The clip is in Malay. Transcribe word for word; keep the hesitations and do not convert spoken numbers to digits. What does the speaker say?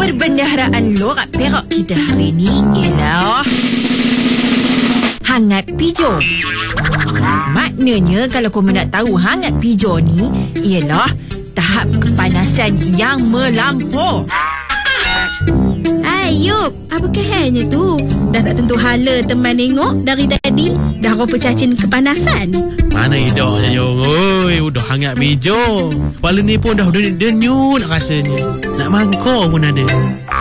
Perbendaharaan lorak Perak kita hari ni ialah hangat pijo. Maknanya kalau korang nak tahu hangat pijo ni ialah tahap kepanasan yang melampau. Ayub, apakah halnya tu? Dah tak tentu hala teman nengok dari tadi. Dah rupa cacing kepanasan. Mana hidupnya Jong? Oi, udah hangat pijo. Kepala ni pun dah denyut rasanya. Nak mangkuk pun ada.